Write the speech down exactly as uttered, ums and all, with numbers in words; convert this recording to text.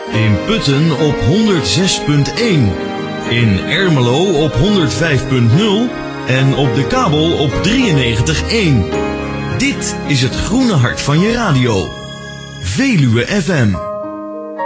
In Putten op honderd zes punt één. In Ermelo op honderd vijf punt nul. En op de kabel op drieënnegentig punt één. Dit is het groene hart van je radio. Veluwe F M.